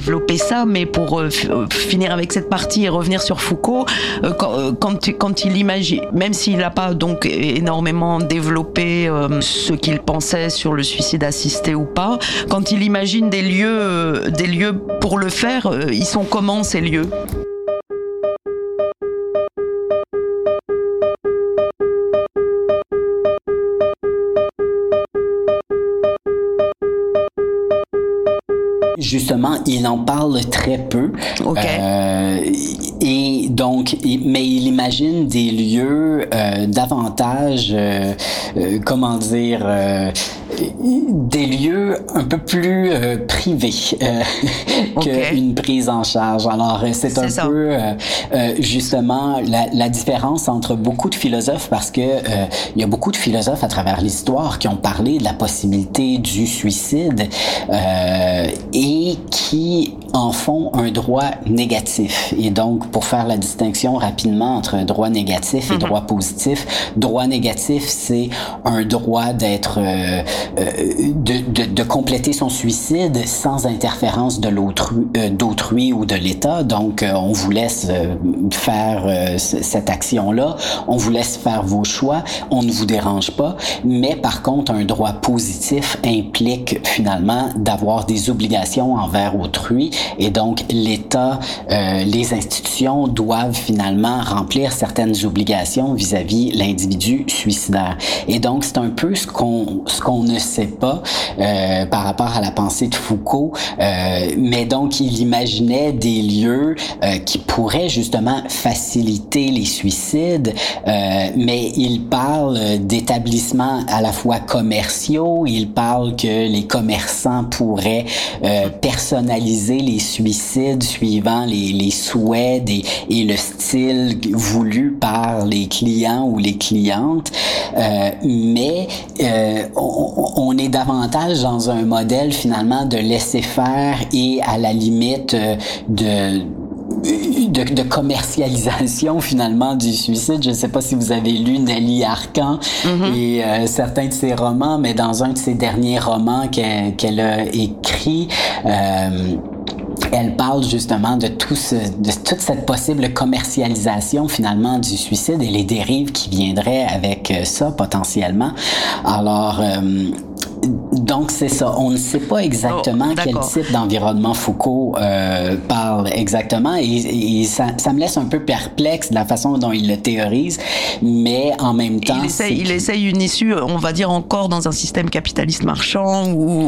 développer ça, mais pour finir avec cette partie et revenir sur Foucault, quand il imagine, même s'il n'a pas donc énormément développé ce qu'il pensait sur le suicide assisté ou pas, quand il imagine des lieux pour le faire, ils sont comment ces lieux ? Justement, il en parle très peu. Et donc, mais il imagine des lieux davantage, des lieux un peu plus privés qu'une prise en charge. Alors, c'est un peu justement la différence entre beaucoup de philosophes, parce que il y a beaucoup de philosophes à travers l'histoire qui ont parlé de la possibilité du suicide et qui en font un droit négatif. Et donc, pour faire la distinction rapidement entre un droit négatif et droit positif, droit négatif, c'est un droit d'être de compléter son suicide sans interférence d'autrui ou de l'État. Donc, on vous laisse faire cette action-là, on vous laisse faire vos choix, on ne vous dérange pas. Mais par contre, un droit positif implique finalement d'avoir des obligations envers autrui, et donc l'État, les institutions doivent finalement remplir certaines obligations vis-à-vis l'individu suicidaire. Et donc, c'est un peu ce qu'on ne sait pas par rapport à la pensée de Foucault, mais donc il imaginait des lieux qui pourraient justement faciliter les suicides, mais il parle d'établissements à la fois commerciaux, il parle que les commerçants pourraient personnaliser les suicides suivant les souhaits et le style voulu par les clients ou les clientes, mais on est davantage dans un modèle finalement de laisser faire et à la limite de commercialisation finalement du suicide. Je ne sais pas si vous avez lu Nelly Arcan et certains de ses romans, mais dans un de ses derniers romans qu'elle a écrit, elle parle justement de toute cette possible commercialisation finalement du suicide et les dérives qui viendraient avec ça potentiellement. Alors, donc c'est ça. On ne sait pas exactement quel type d'environnement Foucault parle exactement, et ça me laisse un peu perplexe de la façon dont il le théorise, mais en même temps... Il essaye une issue, on va dire, encore dans un système capitaliste marchand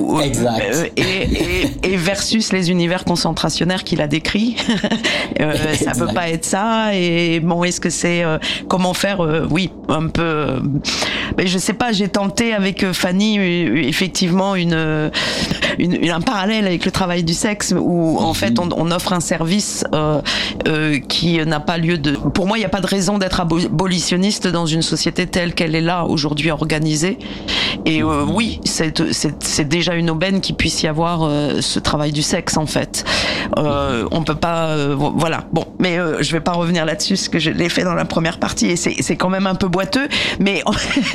et versus les univers concentrationnaires qu'il a décrits. Ça peut pas être ça, et bon, est-ce que c'est... comment faire oui, un peu... mais je sais pas, j'ai tenté avec Fanny effectivement un parallèle avec le travail du sexe, où en fait on offre un service qui n'a pas lieu de... Pour moi, il n'y a pas de raison d'être abolitionniste dans une société telle qu'elle est là aujourd'hui organisée. Et oui, c'est déjà une aubaine qu'il puisse y avoir ce travail du sexe en fait. On peut pas... voilà. Bon, mais je vais pas revenir là-dessus, parce que je l'ai fait dans la première partie et c'est quand même un peu boiteux. Mais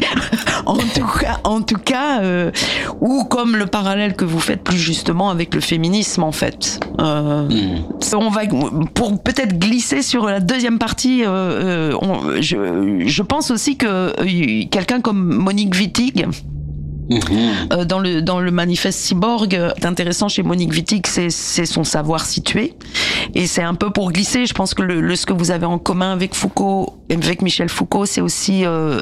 en tout cas, ou comme le parallèle que vous faites plus justement avec le féminisme en fait. On va pour peut-être glisser sur la deuxième partie. Je pense aussi que quelqu'un comme Monique Wittig, dans le manifeste Cyborg, est intéressant chez Monique Wittig, c'est son savoir situé, et c'est un peu pour glisser. Je pense que ce que vous avez en commun avec Foucault, avec Michel Foucault, c'est aussi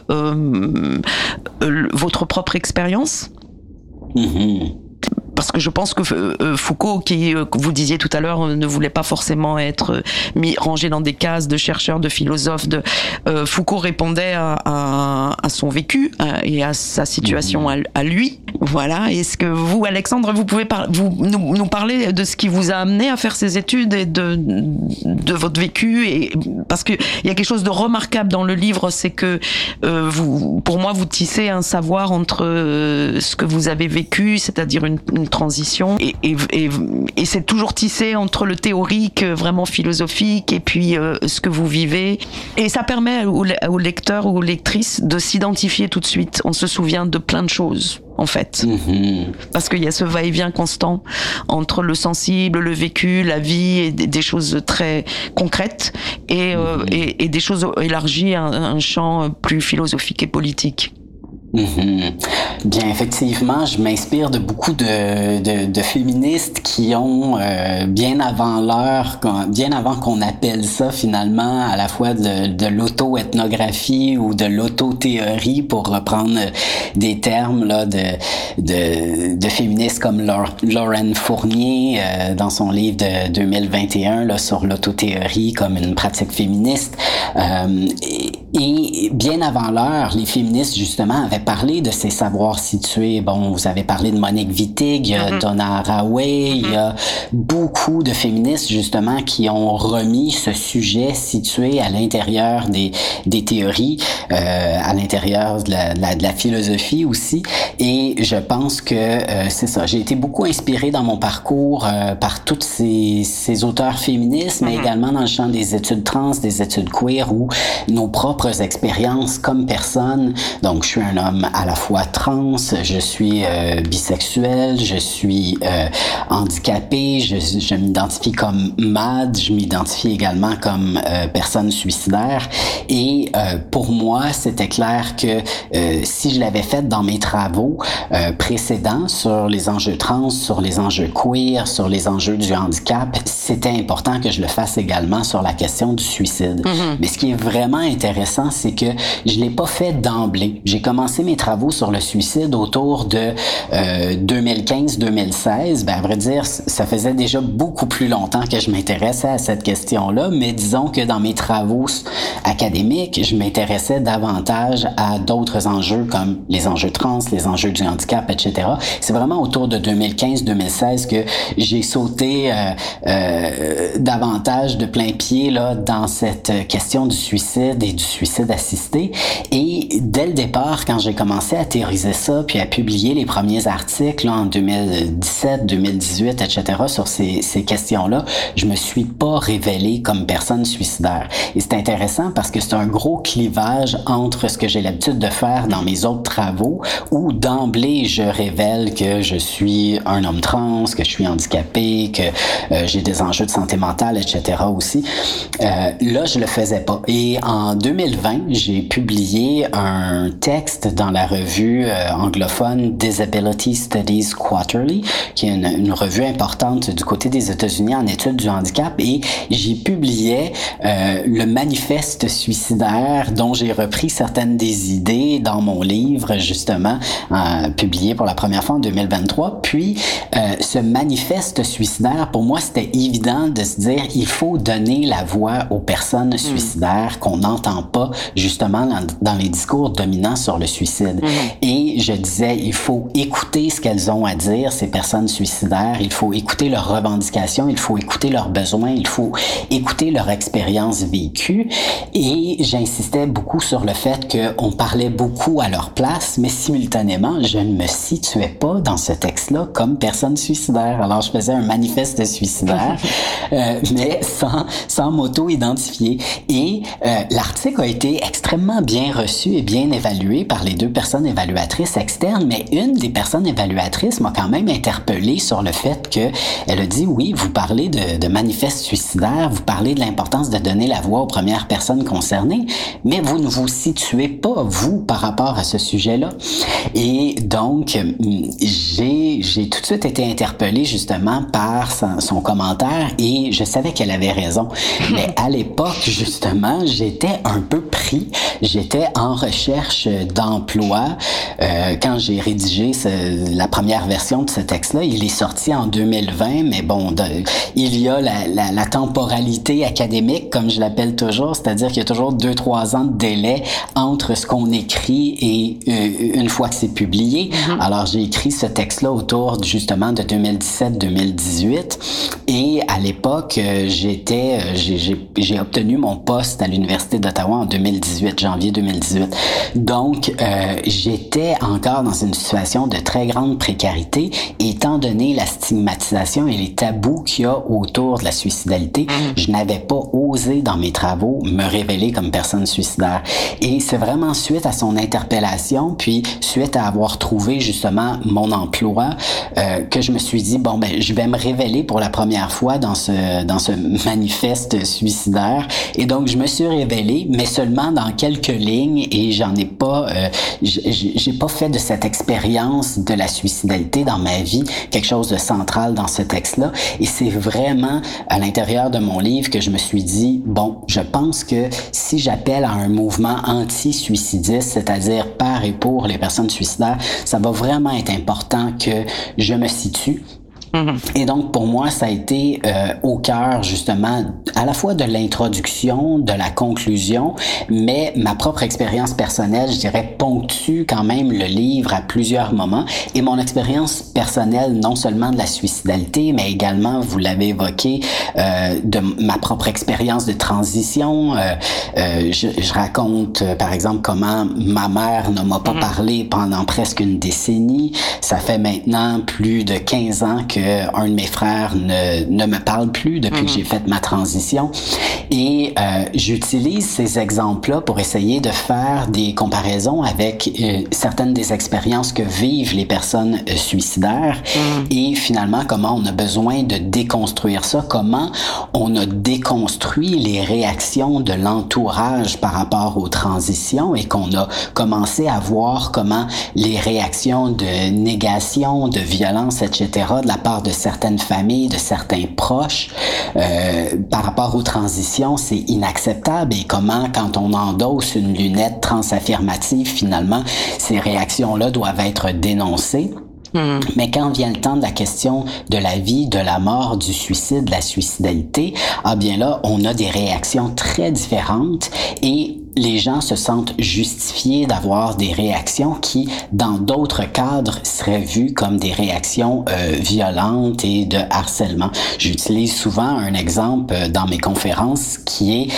votre propre expérience. Parce que je pense que Foucault, que vous disiez tout à l'heure, ne voulait pas forcément être rangé dans des cases de chercheur, de philosophe. Foucault répondait à son vécu et à sa situation à lui. Voilà. Est-ce que vous, Alexandre, vous pouvez nous parler de ce qui vous a amené à faire ces études et de votre vécu, et parce que il y a quelque chose de remarquable dans le livre, c'est que pour moi, vous tissez un savoir entre ce que vous avez vécu, c'est-à-dire une transition. Et c'est toujours tissé entre le théorique, vraiment philosophique, et puis ce que vous vivez. Et ça permet aux lecteurs ou aux lectrices de s'identifier tout de suite. On se souvient de plein de choses, en fait. Parce qu'il y a ce va-et-vient constant entre le sensible, le vécu, la vie, et des choses très concrètes, et des choses élargies à un champ plus philosophique et politique. Bien, effectivement, je m'inspire de beaucoup de féministes qui ont bien avant qu'on appelle ça finalement à la fois de l'auto-ethnographie ou de l'auto-théorie, pour reprendre des termes là de féministes comme Lauren Fournier dans son livre de 2021 là sur l'autothéorie comme une pratique féministe. Et bien avant l'heure, les féministes justement avaient parlé de ces savoirs situés. Bon, vous avez parlé de Monique Wittig, il y a Donna Haraway, il y a beaucoup de féministes justement qui ont remis ce sujet situé à l'intérieur des théories, à l'intérieur de la philosophie aussi. Et je pense que c'est ça. J'ai été beaucoup inspiré dans mon parcours par toutes ces auteurs féministes, mais également dans le champ des études trans, des études queer, où nos propres expériences comme personne. Donc, je suis un homme à la fois trans, je suis bisexuel, je suis handicapé, je m'identifie comme MAD, je m'identifie également comme personne suicidaire. Et pour moi, c'était clair que si je l'avais fait dans mes travaux précédents sur les enjeux trans, sur les enjeux queer, sur les enjeux du handicap, c'était important que je le fasse également sur la question du suicide. Mais ce qui est vraiment intéressant, c'est que je l'ai pas fait d'emblée. J'ai commencé mes travaux sur le suicide autour de 2015-2016. Ben, à vrai dire, ça faisait déjà beaucoup plus longtemps que je m'intéressais à cette question-là, mais disons que dans mes travaux académiques, je m'intéressais davantage à d'autres enjeux comme les enjeux trans, les enjeux du handicap, etc. C'est vraiment autour de 2015-2016 que j'ai sauté davantage de plein pied là dans cette question du suicide et du suicide assisté. Et dès le départ, quand j'ai commencé à théoriser ça, puis à publier les premiers articles là, en 2017, 2018, etc. sur ces questions-là, je me suis pas révélé comme personne suicidaire. Et c'est intéressant parce que c'est un gros clivage entre ce que j'ai l'habitude de faire dans mes autres travaux, où d'emblée je révèle que je suis un homme trans, que je suis handicapé, que j'ai des enjeux de santé mentale, etc. aussi. Là, je le faisais pas. Et en 2020, j'ai publié un texte dans la revue anglophone Disability Studies Quarterly, qui est une revue importante du côté des États-Unis en études du handicap, et j'y publiais le manifeste suicidaire dont j'ai repris certaines des idées dans mon livre, justement, publié pour la première fois en 2023. Puis, ce manifeste suicidaire, pour moi, c'était évident de se dire, il faut donner la voix aux personnes suicidaires qu'on n'entend pas, justement, dans les discours dominants sur le suicide. Et je disais, il faut écouter ce qu'elles ont à dire, ces personnes suicidaires, il faut écouter leurs revendications, il faut écouter leurs besoins, il faut écouter leur expérience vécue. Et j'insistais beaucoup sur le fait qu'on parlait beaucoup à leur place, mais simultanément, je ne me situais pas dans ce texte-là comme personne suicidaire. Alors, je faisais un manifeste suicidaire, mais sans m'auto-identifier. Et l'article a été extrêmement bien reçu et bien évalué par les deux personnes évaluatrices externes, mais une des personnes évaluatrices m'a quand même interpellé sur le fait que elle a dit, oui, vous parlez de manifeste suicidaire, vous parlez de l'importance de donner la voix aux premières personnes concernées, mais vous ne vous situez pas, vous, par rapport à ce sujet-là. Et donc, j'ai tout de suite été interpellé justement par son commentaire, et je savais qu'elle avait raison. Mais à l'époque, justement, j'étais un peu pris. J'étais en recherche d'emploi. Quand j'ai rédigé la première version de ce texte-là, il est sorti en 2020, mais bon, il y a la temporalité académique, comme je l'appelle toujours, c'est-à-dire qu'il y a toujours 2-3 ans de délai entre ce qu'on écrit et une fois que c'est publié. Alors, j'ai écrit ce texte-là autour justement de 2017-2018, et à l'époque, j'ai obtenu mon poste à l'Université d'Ottawa en en 2018, janvier 2018. Donc, j'étais encore dans une situation de très grande précarité, étant donné la stigmatisation et les tabous qu'il y a autour de la suicidalité. Je n'avais pas osé dans mes travaux me révéler comme personne suicidaire. Et c'est vraiment suite à son interpellation, puis suite à avoir trouvé justement mon emploi, que je me suis dit, bon, ben, je vais me révéler pour la première fois dans ce manifeste suicidaire. Et donc, je me suis révélé, mais seulement dans quelques lignes, et j'en ai pas, j'ai pas fait de cette expérience de la suicidalité dans ma vie quelque chose de central dans ce texte-là. Et c'est vraiment à l'intérieur de mon livre que je me suis dit, bon, je pense que si j'appelle à un mouvement anti-suicidiste, c'est-à-dire par et pour les personnes suicidaires, ça va vraiment être important que je me situe. Et donc, pour moi, ça a été au cœur, justement, à la fois de l'introduction, de la conclusion, mais ma propre expérience personnelle, je dirais, ponctue quand même le livre à plusieurs moments. Et mon expérience personnelle, non seulement de la suicidalité, mais également, vous l'avez évoqué, de ma propre expérience de transition. Je raconte, par exemple, comment ma mère ne m'a pas parlé pendant presque une décennie. Ça fait maintenant plus de 15 ans que un de mes frères ne me parle plus depuis que j'ai fait ma transition. Et j'utilise ces exemples-là pour essayer de faire des comparaisons avec certaines des expériences que vivent les personnes suicidaires et finalement comment on a besoin de déconstruire ça, comment on a déconstruit les réactions de l'entourage par rapport aux transitions et qu'on a commencé à voir comment les réactions de négation, de violence, etc., de la part de certaines familles, de certains proches, par rapport aux transitions, c'est inacceptable. Et comment, quand on endosse une lunette transaffirmative, finalement, ces réactions-là doivent être dénoncées. Mais quand vient le temps de la question de la vie, de la mort, du suicide, de la suicidalité, ah bien là, on a des réactions très différentes et les gens se sentent justifiés d'avoir des réactions qui, dans d'autres cadres, seraient vues comme des réactions violentes et de harcèlement. J'utilise souvent un exemple dans mes conférences qui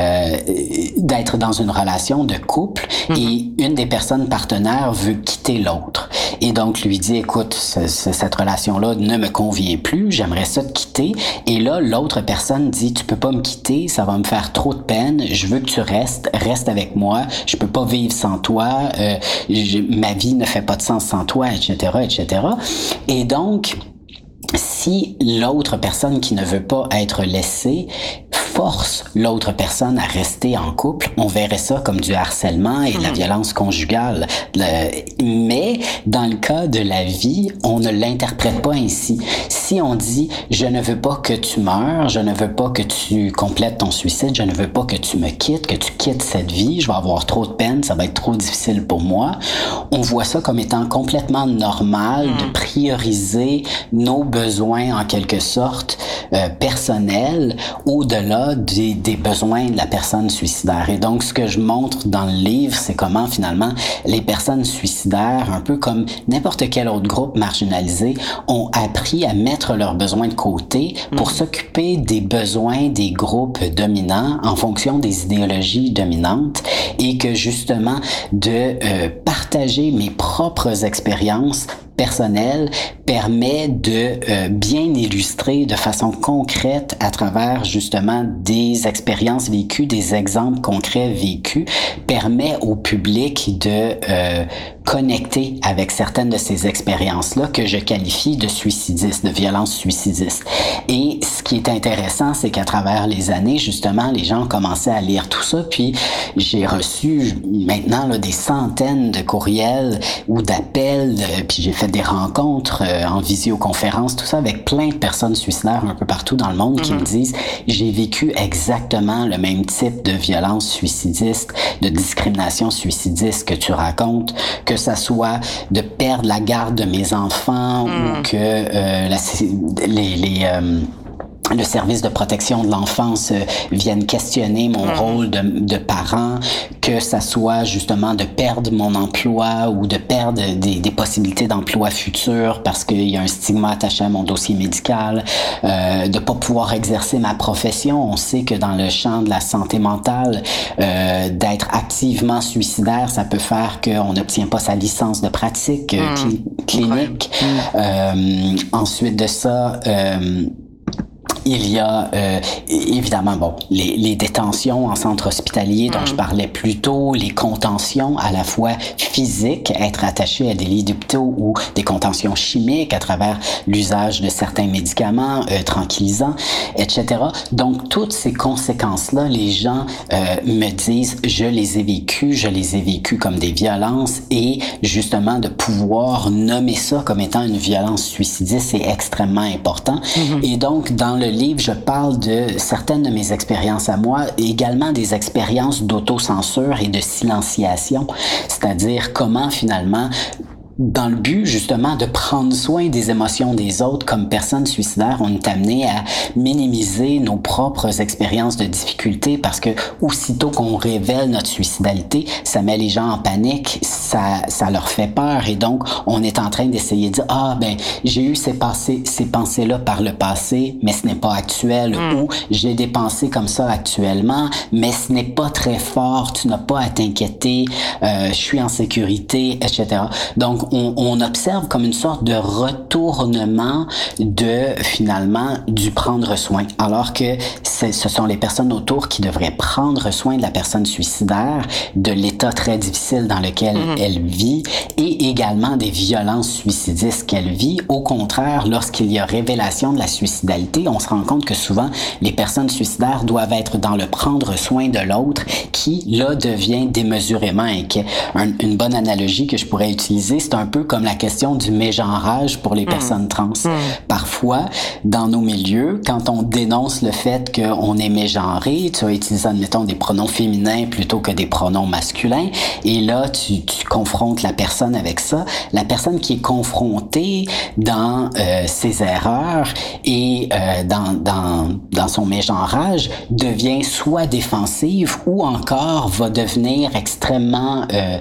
est d'être dans une relation de couple et une des personnes partenaires veut quitter l'autre. Et donc lui dit, écoute, cette relation-là ne me convient plus, j'aimerais ça te quitter. Et là, l'autre personne dit, tu peux pas me quitter, ça va me faire trop de peine, je veux que tu reste avec moi, je peux pas vivre sans toi, ma vie ne fait pas de sens sans toi, etc., etc. Et donc, si l'autre personne qui ne veut pas être laissée force l'autre personne à rester en couple, on verrait ça comme du harcèlement et de la violence conjugale. Mais dans le cas de la vie, on ne l'interprète pas ainsi. Si on dit « je ne veux pas que tu meurs, je ne veux pas que tu complètes ton suicide, je ne veux pas que tu me quittes, que tu quittes cette vie, je vais avoir trop de peine, ça va être trop difficile pour moi », on voit ça comme étant complètement normal de prioriser nos besoins en quelque sorte personnels au-delà des besoins de la personne suicidaire. Et donc, ce que je montre dans le livre, c'est comment finalement les personnes suicidaires, un peu comme n'importe quel autre groupe marginalisé, ont appris à mettre leurs besoins de côté pour s'occuper des besoins des groupes dominants en fonction des idéologies dominantes et que justement de partager mes propres expériences personnel permet de bien illustrer de façon concrète à travers justement des expériences vécues, des exemples concrets vécus, permet au public de connecter avec certaines de ces expériences-là que je qualifie de suicidistes, de violences suicidistes. Et ce qui est intéressant, c'est qu'à travers les années, justement, les gens ont commencé à lire tout ça, puis j'ai reçu maintenant là, des centaines de courriels ou d'appels, puis j'ai fait des rencontres en visioconférence, tout ça avec plein de personnes suicidaires un peu partout dans le monde qui me disent « j'ai vécu exactement le même type de violence suicidiste, de discrimination suicidiste que tu racontes, que ça soit de perdre la garde de mes enfants ou que le service de protection de l'enfance vienne questionner mon rôle de parent, que ça soit justement de perdre mon emploi ou de perdre des possibilités d'emploi futures parce qu'il y a un stigma attaché à mon dossier médical, de pas pouvoir exercer ma profession. On sait que dans le champ de la santé mentale, d'être activement suicidaire, ça peut faire qu'on n'obtient pas sa licence de pratique clinique. Ensuite de ça, il y a évidemment les détentions en centre hospitalier dont je parlais plus tôt, les contentions à la fois physiques, être attaché à des lits d'hôpitaux ou des contentions chimiques à travers l'usage de certains médicaments tranquillisants, etc. Donc toutes ces conséquences-là, les gens me disent je les ai vécues comme des violences, et justement de pouvoir nommer ça comme étant une violence suicidiste, c'est extrêmement important. Et donc dans le livre, je parle de certaines de mes expériences à moi, et également des expériences d'autocensure et de silenciation, c'est-à-dire comment finalement, dans le but justement de prendre soin des émotions des autres comme personne suicidaire, on est amené à minimiser nos propres expériences de difficulté, parce que aussitôt qu'on révèle notre suicidalité, ça met les gens en panique, ça leur fait peur, et donc on est en train d'essayer de dire j'ai eu ces pensées-là par le passé, mais ce n'est pas actuel, ou j'ai des pensées comme ça actuellement, mais ce n'est pas très fort, tu n'as pas à t'inquiéter, je suis en sécurité, etc. Donc on observe comme une sorte de retournement du prendre soin, alors que ce sont les personnes autour qui devraient prendre soin de la personne suicidaire, de l'état très difficile dans lequel elle vit, et également des violences suicidistes qu'elle vit. Au contraire, lorsqu'il y a révélation de la suicidalité, on se rend compte que souvent les personnes suicidaires doivent être dans le prendre soin de l'autre, qui là devient démesurément inquiet. Une bonne analogie que je pourrais utiliser, c'est un peu comme la question du mégenrage pour les personnes trans. Parfois, dans nos milieux, quand on dénonce le fait qu'on est mégenré, tu vas utiliser, admettons, des pronoms féminins plutôt que des pronoms masculins, et là, tu confrontes la personne avec ça. La personne qui est confrontée dans ses erreurs et dans son mégenrage devient soit défensive ou encore va devenir extrêmement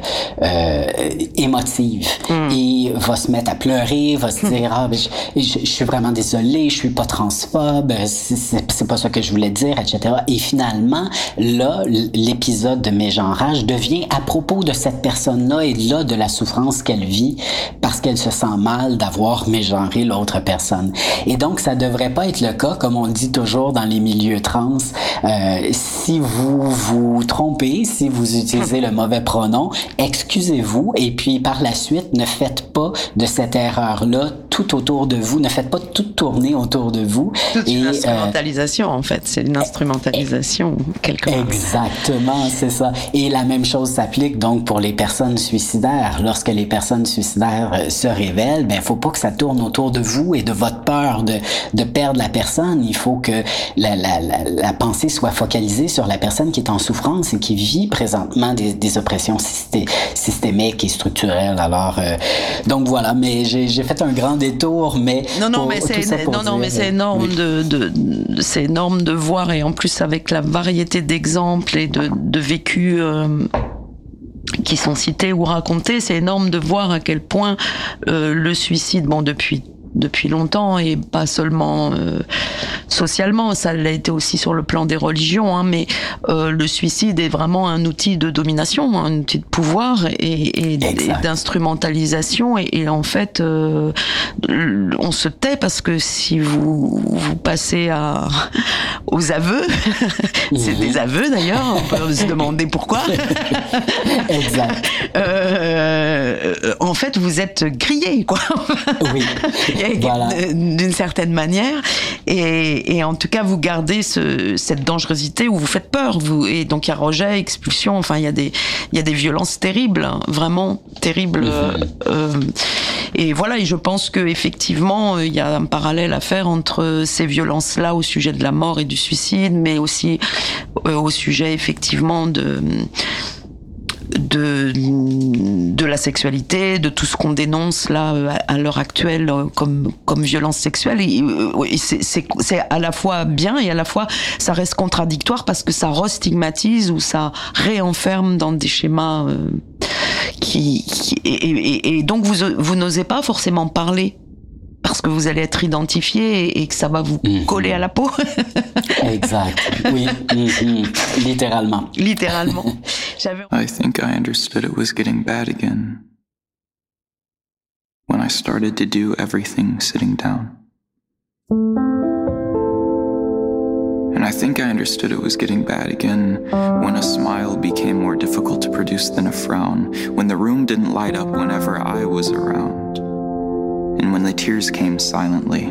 émotive. Et va se mettre à pleurer, va se dire je suis vraiment désolé, je suis pas transphobe, c'est pas ça que je voulais dire, etc. Et finalement, là, l'épisode de mégenrage devient à propos de cette personne-là et là de la souffrance qu'elle vit parce qu'elle se sent mal d'avoir mégenré l'autre personne. Et donc, ça devrait pas être le cas, comme on le dit toujours dans les milieux trans. Si vous vous trompez, si vous utilisez le mauvais pronom, excusez-vous, et puis par la suite, ne faites pas de cette erreur-là tout autour de vous. Ne faites pas tout tourner autour de vous. C'est une instrumentalisation, en fait. C'est une instrumentalisation, quelque part. Exactement, c'est ça. Et la même chose s'applique donc pour les personnes suicidaires. Lorsque les personnes suicidaires se révèlent, faut pas que ça tourne autour de vous et de votre peur de perdre la personne. Il faut que la pensée soit focalisée sur la personne qui est en souffrance et qui vit présentement des oppressions systémiques et structurelles. Alors, donc voilà, mais j'ai fait un grand détour, mais c'est énorme c'est énorme de voir, et en plus avec la variété d'exemples et de vécus qui sont cités ou racontés, c'est énorme de voir à quel point le suicide, depuis longtemps, et pas seulement socialement, ça l'a été aussi sur le plan des religions, mais le suicide est vraiment un outil de domination, un outil de pouvoir et d'instrumentalisation, et en fait on se tait parce que si vous passez aux aveux, c'est des aveux d'ailleurs, on peut se demander pourquoi. Exact. En fait, vous êtes grillé, quoi. Oui. Voilà. D'une certaine manière, et en tout cas vous gardez cette dangerosité où vous faites peur, et donc il y a rejet, expulsion, enfin il y a des violences terribles, vraiment terribles. Et voilà, et je pense que effectivement il y a un parallèle à faire entre ces violences-là au sujet de la mort et du suicide, mais aussi au sujet effectivement de la sexualité, de tout ce qu'on dénonce là à l'heure actuelle comme violence sexuelle. C'est à la fois bien et à la fois ça reste contradictoire parce que ça re-stigmatise ou ça réenferme dans des schémas et donc vous n'osez pas forcément parler parce que vous allez être identifié et que ça va vous coller à la peau. Exact. Oui. Littéralement. Littéralement. I think I understood it was getting bad again when I started to do everything sitting down. And I think I understood it was getting bad again when a smile became more difficult to produce than a frown, when the room didn't light up whenever I was around, and when the tears came silently,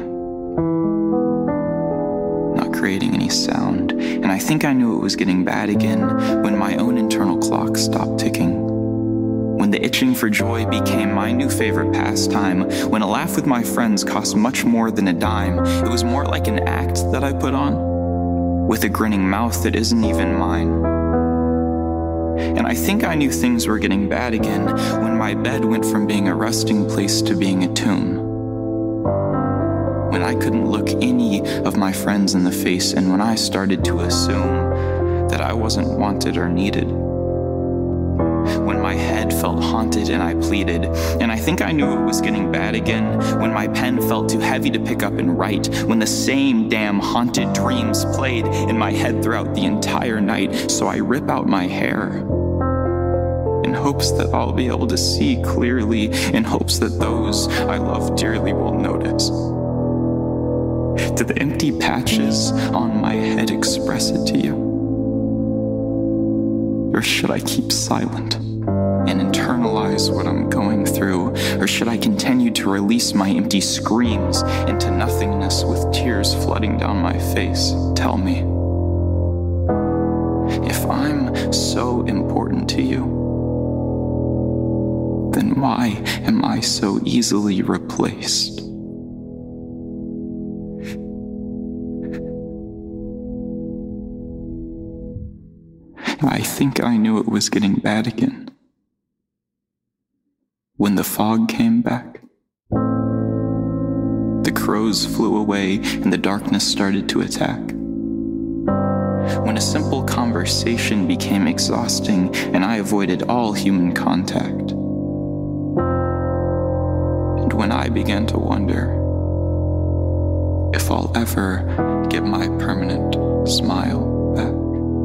not creating any sound. And I think I knew it was getting bad again when my own internal clock stopped ticking, when the itching for joy became my new favorite pastime, when a laugh with my friends cost much more than a dime. It was more like an act that I put on, with a grinning mouth that isn't even mine. And I think I knew things were getting bad again when my bed went from being a resting place to being a tomb, when I couldn't look any of my friends in the face, and when I started to assume that I wasn't wanted or needed, when my head felt haunted and I pleaded. And I think I knew it was getting bad again when my pen felt too heavy to pick up and write, when the same damn haunted dreams played in my head throughout the entire night. So I rip out my hair in hopes that I'll be able to see clearly, in hopes that those I love dearly will notice. Do the empty patches on my head express it to you? Or should I keep silent and internalize what I'm going through? Or should I continue to release my empty screams into nothingness with tears flooding down my face? Tell me, if I'm so important to you, then why am I so easily replaced? I think I knew it was getting bad again when the fog came back. The crows flew away and the darkness started to attack. When a simple conversation became exhausting and I avoided all human contact. And when I began to wonder if I'll ever get my permanent smile.